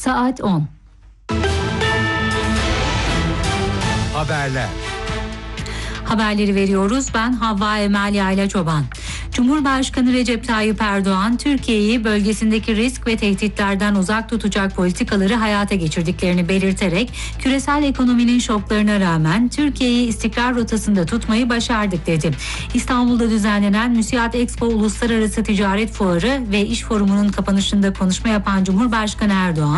Saat 10. Haberler. Haberleri veriyoruz. Ben Havva Emel Yayla Çoban. Cumhurbaşkanı Recep Tayyip Erdoğan, Türkiye'yi bölgesindeki risk ve tehditlerden uzak tutacak politikaları hayata geçirdiklerini belirterek, küresel ekonominin şoklarına rağmen Türkiye'yi istikrar rotasında tutmayı başardık dedi. İstanbul'da düzenlenen Müsiat Expo Uluslararası Ticaret Fuarı ve İş Forumu'nun kapanışında konuşma yapan Cumhurbaşkanı Erdoğan,